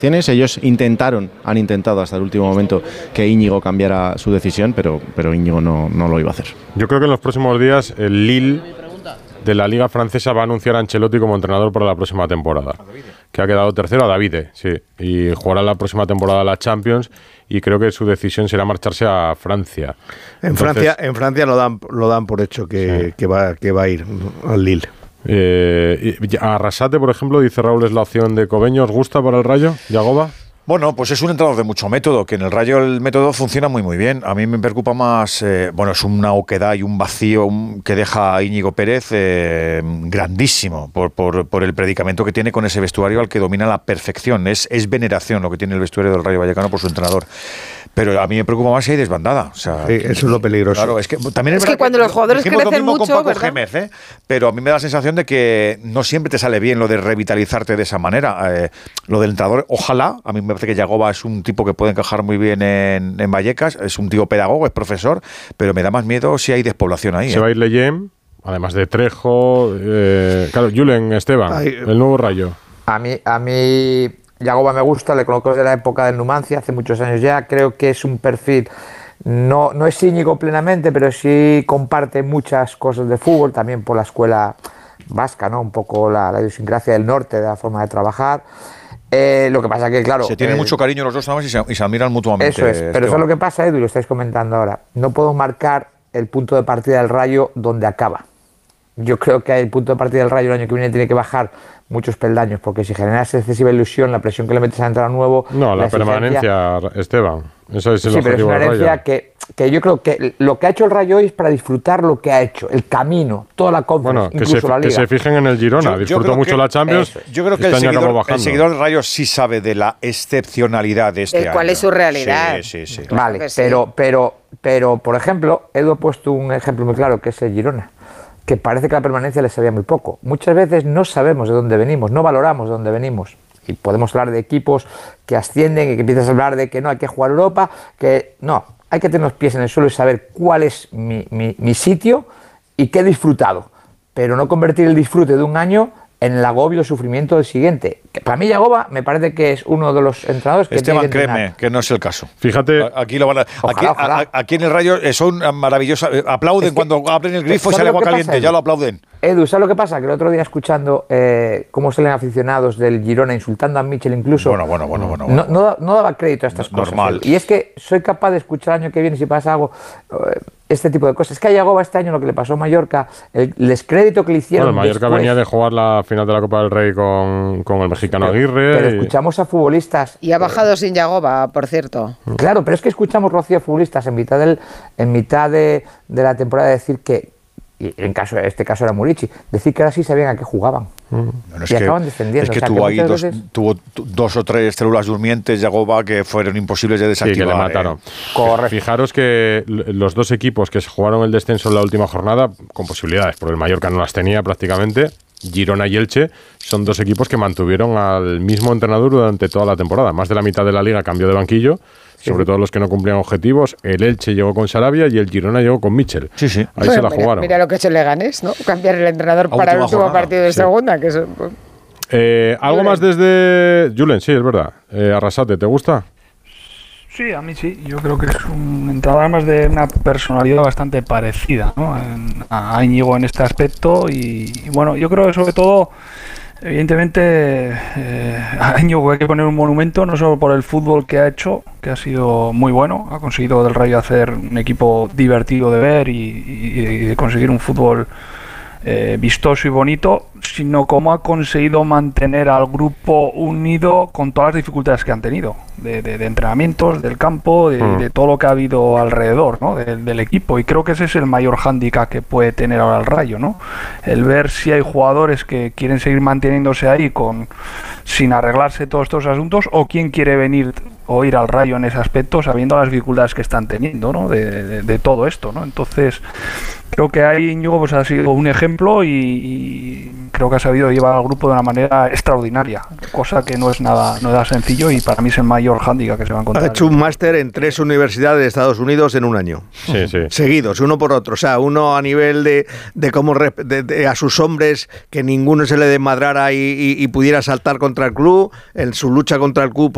Ellos han intentado hasta el último momento que Íñigo cambiara su decisión, pero Íñigo no lo iba a hacer. Yo creo que en los próximos días el Lille de la Liga Francesa va a anunciar a Ancelotti como entrenador para la próxima temporada, que ha quedado tercero a Davide, sí, y jugará la próxima temporada la Champions, y creo que su decisión será marcharse a Francia. En Francia lo dan por hecho que va a ir al Lille. Arrasate, por ejemplo, dice Raúl, es la opción de Cobeño. ¿Os gusta para el Rayo, Yagoba? Bueno, pues es un entrenador de mucho método, que en el Rayo el método funciona muy muy bien. A mí me preocupa más, es una oquedad y un vacío que deja a Íñigo Pérez grandísimo por el predicamento que tiene con ese vestuario al que domina la perfección. Es veneración lo que tiene el vestuario del Rayo Vallecano por su entrenador. Pero a mí me preocupa más si hay desbandada. O sea, sí, eso es lo peligroso. Claro, es que también es que cuando los jugadores crecen mucho, con Paco ¿verdad? Gémez, pero a mí me da la sensación de que no siempre te sale bien lo de revitalizarte de esa manera. Lo del entrenador, ojalá, a mí me parece que Yagoba es un tipo que puede encajar muy bien en Vallecas, es un tío pedagogo, es profesor, pero me da más miedo si hay despoblación ahí. Se va a ir Leyen, además de Trejo, Julen Esteban, el nuevo Rayo. A mí Yagoba me gusta, le conozco desde la época del Numancia, hace muchos años ya. Creo que es un perfil, no es Íñigo plenamente, pero sí comparte muchas cosas de fútbol, también por la escuela vasca, ¿no? Un poco la idiosincrasia del norte, de la forma de trabajar. Lo que pasa es que, claro... Se tienen mucho cariño los dos nada más y se admiran mutuamente. Eso es, pero eso es lo que pasa, Edu, y lo estáis comentando ahora. No puedo marcar el punto de partida del Rayo donde acaba. Yo creo que el punto de partida del Rayo el año que viene tiene que bajar muchos peldaños, porque si generas excesiva ilusión, la presión que le metes a entrar nuevo... No, la permanencia, Esteban. Eso es el objetivo del Rayo. Sí, pero es una herencia que yo creo que lo que ha hecho el Rayo hoy es para disfrutar lo que ha hecho, el camino, toda la Conference, incluso la Liga. Que se fijen en el Girona, disfrutó mucho la Champions. Yo creo que el seguidor del Rayo sí sabe de la excepcionalidad de este año. ¿Cuál es su realidad? Sí. Vale, pero por ejemplo, Edu ha puesto un ejemplo muy claro, que es el Girona, que parece que la permanencia le sabía muy poco. Muchas veces no sabemos de dónde venimos, no valoramos de dónde venimos. Y podemos hablar de equipos que ascienden y que empiezas a hablar de que no hay que jugar Europa, que no, hay que tener los pies en el suelo y saber cuál es mi sitio y qué he disfrutado, pero no convertir el disfrute de un año en el agobio y sufrimiento del siguiente. Que para mí Yagoba me parece que es uno de los entrenadores que Esteban, tiene que créeme que no es el caso. Fíjate, aquí lo van a, ojalá. Aquí en el Rayo son maravillosas. Aplauden es que, cuando abren el grifo y sale agua caliente, ya lo aplauden. Edu, ¿sabes lo que pasa? Que el otro día escuchando cómo salen aficionados del Girona insultando a Michel incluso, no daba crédito a estas cosas. Normal. Y es que soy capaz de escuchar el año que viene, si pasa algo, este tipo de cosas. Es que a Yagoba este año lo que le pasó a Mallorca, el descrédito que le hicieron. Bueno, Mallorca venía de jugar la final de la Copa del Rey con el mexicano Aguirre. Pero escuchamos a futbolistas. Y ha bajado sin Yagoba, por cierto. Claro, pero es que escuchamos, Rocío, a futbolistas en mitad de la temporada decir que, y este caso era Murici, decir que ahora sí sabían a qué jugaban. Y acaban descendiendo. Es que tuvo dos o tres células durmientes, Yagoba, que fueron imposibles de desactivar. Sí, que le mataron. Correcto. Fijaros que los dos equipos que se jugaron el descenso en la última jornada, con posibilidades, porque el Mallorca no las tenía prácticamente, Girona y Elche, son dos equipos que mantuvieron al mismo entrenador durante toda la temporada. Más de la mitad de la liga cambió de banquillo, sobre todo los que no cumplían objetivos. El Elche llegó con Sarabia y el Girona llegó con Michel. Sí. Ahí se la jugaron. Mira lo que ha hecho Leganés, ¿no? Cambiar el entrenador para el último jornada. Partido de segunda. Que es, algo más desde... Julen, sí, es verdad. Arrasate, ¿te gusta? Sí, a mí sí. Yo creo que es un entrenador más de una personalidad bastante parecida, ¿no? a Íñigo en este aspecto. Y bueno, yo creo que sobre todo, evidentemente, a Íñigo hay que poner un monumento, no solo por el fútbol que ha hecho, que ha sido muy bueno. Ha conseguido del Rayo hacer un equipo divertido de ver y de conseguir un fútbol vistoso y bonito, sino cómo ha conseguido mantener al grupo unido con todas las dificultades que han tenido, de entrenamientos, del campo, de todo lo que ha habido alrededor, ¿no? del equipo. Y creo que ese es el mayor hándicap que puede tener ahora el Rayo, ¿no? El ver si hay jugadores que quieren seguir manteniéndose ahí sin arreglarse todos estos asuntos, o quién quiere venir o ir al Rayo en ese aspecto, sabiendo las dificultades que están teniendo, ¿no? de todo esto, ¿no? Entonces creo que ahí Íñigo pues ha sido un ejemplo y creo que ha sabido llevar al grupo de una manera extraordinaria, cosa que no es nada sencillo, y para mí es el mayor hándicap que se va a encontrar. Ha hecho un máster en 3 universidades de Estados Unidos en un año. Sí. Seguidos, uno por otro. O sea, uno a nivel de cómo a sus hombres, que ninguno se le desmadrara y pudiera saltar contra el club, en su lucha contra el club